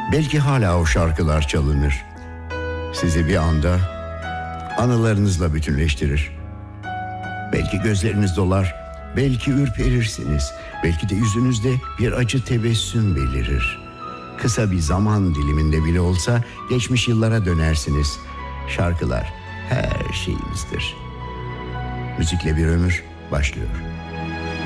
Belki hala o şarkılar çalınır. Sizi bir anda anılarınızla bütünleştirir. Belki gözleriniz dolar, belki ürperirsiniz. Belki de yüzünüzde bir acı tebessüm belirir. Kısa bir zaman diliminde bile olsa geçmiş yıllara dönersiniz. Şarkılar her şeyimizdir. Müzikle bir ömür başlıyor.